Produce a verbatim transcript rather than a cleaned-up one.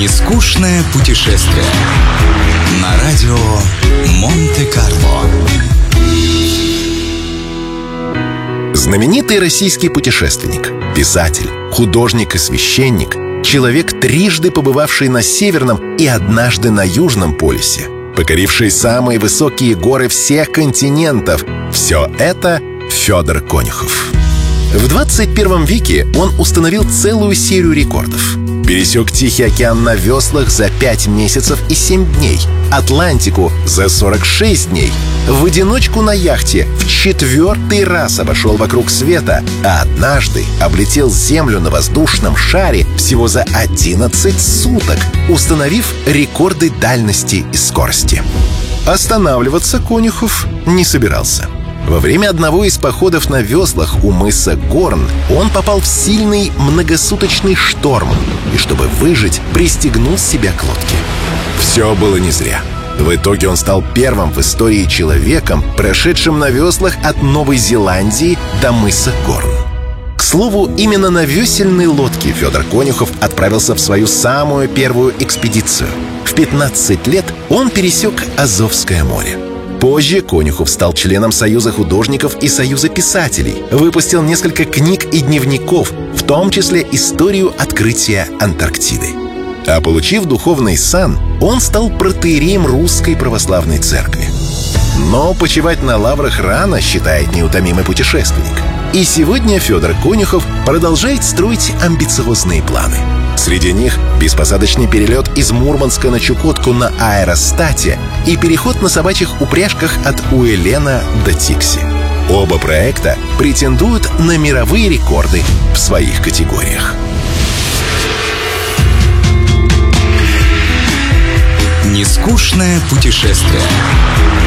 Нескучное путешествие на радио Монте-Карло. Знаменитый российский путешественник, писатель, художник и священник, человек, трижды побывавший на Северном и однажды на Южном полюсе, покоривший самые высокие горы всех континентов. Все это Федор Конюхов. В двадцать первом веке он установил целую серию рекордов. Пересек Тихий океан на веслах за пять месяцев и семь дней, Атлантику за сорок шесть дней, в одиночку на яхте в четвертый раз обошел вокруг света, а однажды облетел Землю на воздушном шаре всего за одиннадцать суток, установив рекорды дальности и скорости. Останавливаться Конюхов не собирался. Во время одного из походов на веслах у мыса Горн он попал в сильный многосуточный шторм и, чтобы выжить, пристегнул себя к лодке. Все было не зря. В итоге он стал первым в истории человеком, прошедшим на веслах от Новой Зеландии до мыса Горн. К слову, именно на весельной лодке Федор Конюхов отправился в свою самую первую экспедицию. В пятнадцать лет он пересек Азовское море. Позже Конюхов стал членом Союза художников и Союза писателей, выпустил несколько книг и дневников, в том числе историю открытия Антарктиды. А получив духовный сан, он стал протоиереем Русской Православной Церкви. Но почивать на лаврах рано, считает неутомимый путешественник. И сегодня Федор Конюхов продолжает строить амбициозные планы. Среди них беспосадочный перелет из Мурманска на Чукотку на аэростате и переход на собачьих упряжках от Уэлена до Тикси. Оба проекта претендуют на мировые рекорды в своих категориях. Нескучное путешествие.